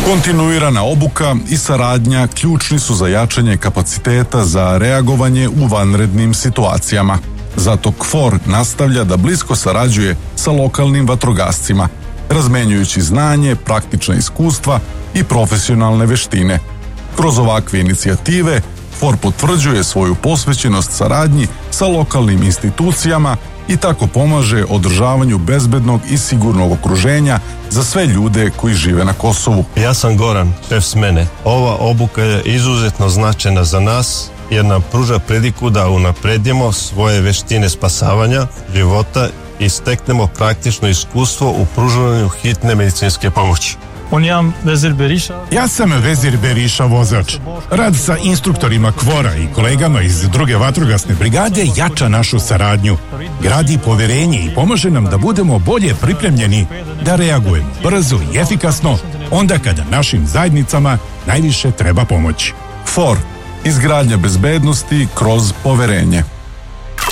Kontinuirana obuka i saradnja ključni su za jačanje kapaciteta za reagovanje u vanrednim situacijama. Zato KFOR nastavlja da blisko sarađuje sa lokalnim vatrogascima, razmenjujući znanje, praktična iskustva i profesionalne veštine. Kroz ovakve inicijative KFOR potvrđuje svoju posvećenost saradnji sa lokalnim institucijama i tako pomaže održavanju bezbednog i sigurnog okruženja za sve ljude koji žive na Kosovu. Ja sam Goran, šef smene. Ova obuka je izuzetno značajna za nas jer nam pruža priliku da unapredimo svoje veštine spasavanja života i steknemo praktično iskustvo u pružanju hitne medicinske pomoći. Ja sam Vezir Beriša, vozač. Rad sa instruktorima KFOR-a i kolegama iz druge vatrogasne brigade jača našu saradnju, gradi poverenje i pomaže nam da budemo bolje pripremljeni, da reagujemo brzo i efikasno onda kada našim zajednicama najviše treba pomoć. KFOR, izgradnja bezbednosti kroz poverenje.